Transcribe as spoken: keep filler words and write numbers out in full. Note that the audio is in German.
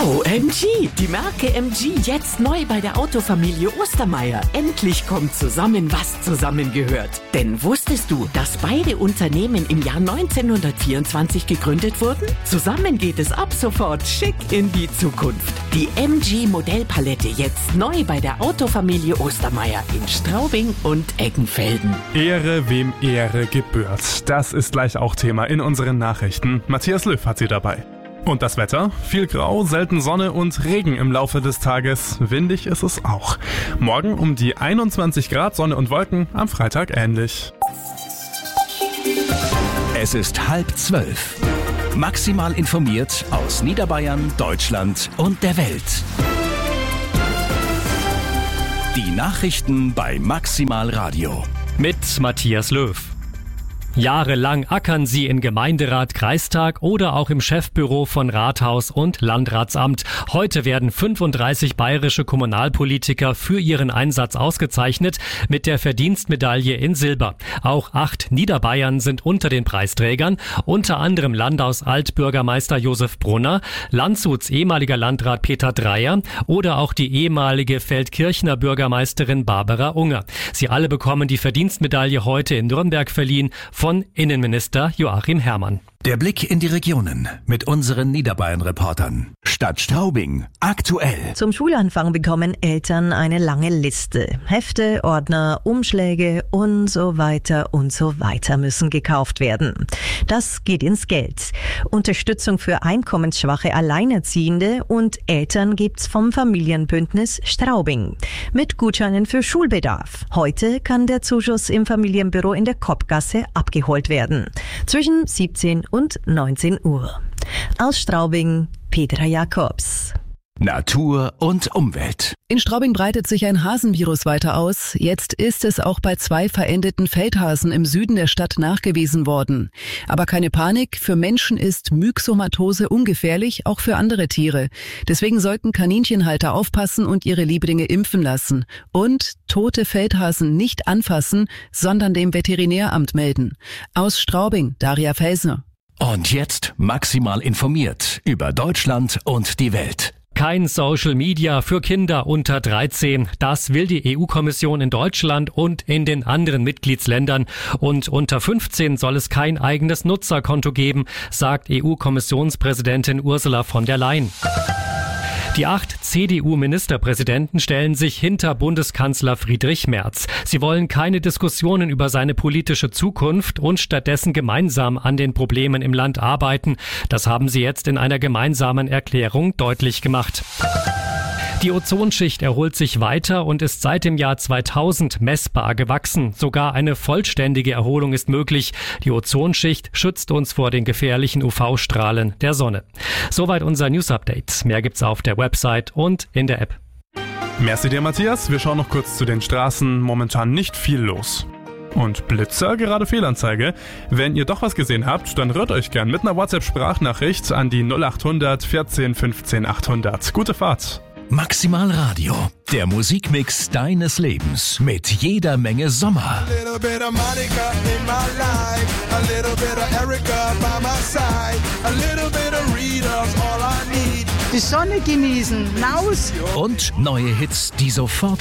O M G, die Marke M G jetzt neu bei der Autofamilie Ostermeier. Endlich kommt zusammen, was zusammengehört. Denn wusstest du, dass beide Unternehmen im Jahr neunzehnhundertvierundzwanzig gegründet wurden? Zusammen geht es ab sofort schick in die Zukunft. Die M G Modellpalette jetzt neu bei der Autofamilie Ostermeier in Straubing und Eggenfelden. Ehre, wem Ehre gebührt. Das ist gleich auch Thema in unseren Nachrichten. Matthias Löw hat sie dabei. Und das Wetter? Viel Grau, selten Sonne und Regen im Laufe des Tages. Windig ist es auch. Morgen um die einundzwanzig Grad, Sonne und Wolken, am Freitag ähnlich. Es ist halb zwölf. Maximal informiert aus Niederbayern, Deutschland und der Welt. Die Nachrichten bei Maximal Radio. Mit Matthias Löw. Jahrelang ackern sie in Gemeinderat, Kreistag oder auch im Chefbüro von Rathaus und Landratsamt. Heute werden fünfunddreißig bayerische Kommunalpolitiker für ihren Einsatz ausgezeichnet mit der Verdienstmedaille in Silber. Auch acht Niederbayern sind unter den Preisträgern, unter anderem Landaus Altbürgermeister Josef Brunner, Landshuts ehemaliger Landrat Peter Dreier oder auch die ehemalige Feldkirchner Bürgermeisterin Barbara Unger. Sie alle bekommen die Verdienstmedaille heute in Nürnberg verliehen von Innenminister Joachim Herrmann. Der Blick in die Regionen mit unseren Niederbayern-Reportern. Stadt Straubing, aktuell. Zum Schulanfang bekommen Eltern eine lange Liste. Hefte, Ordner, Umschläge und so weiter und so weiter müssen gekauft werden. Das geht ins Geld. Unterstützung für einkommensschwache Alleinerziehende und Eltern gibt's vom Familienbündnis Straubing. Mit Gutscheinen für Schulbedarf. Heute kann der Zuschuss im Familienbüro in der Koppgasse abgeholt werden. Zwischen siebzehn und neunzehn Uhr. Aus Straubing, Petra Jakobs. Natur und Umwelt. In Straubing breitet sich ein Hasenvirus weiter aus. Jetzt ist es auch bei zwei verendeten Feldhasen im Süden der Stadt nachgewiesen worden. Aber keine Panik, für Menschen ist Myxomatose ungefährlich, auch für andere Tiere. Deswegen sollten Kaninchenhalter aufpassen und ihre Lieblinge impfen lassen. Und tote Feldhasen nicht anfassen, sondern dem Veterinäramt melden. Aus Straubing, Daria Felsner. Und jetzt maximal informiert über Deutschland und die Welt. Kein Social Media für Kinder unter dreizehn. Das will die E U-Kommission in Deutschland und in den anderen Mitgliedsländern. Und unter fünfzehn soll es kein eigenes Nutzerkonto geben, sagt E U-Kommissionspräsidentin Ursula von der Leyen. Die acht C D U-Ministerpräsidenten stellen sich hinter Bundeskanzler Friedrich Merz. Sie wollen keine Diskussionen über seine politische Zukunft und stattdessen gemeinsam an den Problemen im Land arbeiten. Das haben sie jetzt in einer gemeinsamen Erklärung deutlich gemacht. Die Ozonschicht erholt sich weiter und ist seit dem Jahr zweitausend messbar gewachsen. Sogar eine vollständige Erholung ist möglich. Die Ozonschicht schützt uns vor den gefährlichen U V-Strahlen der Sonne. Soweit unser News-Update. Mehr gibt's auf der Website und in der App. Merci dir, Matthias. Wir schauen noch kurz zu den Straßen. Momentan nicht viel los. Und Blitzer, gerade Fehlanzeige. Wenn ihr doch was gesehen habt, dann rührt euch gern mit einer WhatsApp-Sprachnachricht an die null achthundert vierzehn fünfzehn achthundert. Gute Fahrt. Maximal Radio, der Musikmix deines Lebens mit jeder Menge Sommer. Die Sonne genießen, raus! Und neue Hits, die sofort